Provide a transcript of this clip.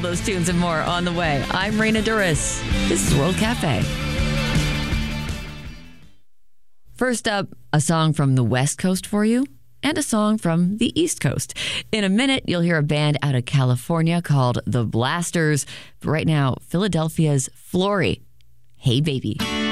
those tunes and more on the way. I'm Raina Duras. This is World Cafe. First up, a song from the West Coast for you and a song from the East Coast. In a minute, you'll hear a band out of California called The Blasters. But right now, Philadelphia's Flory. Hey, baby.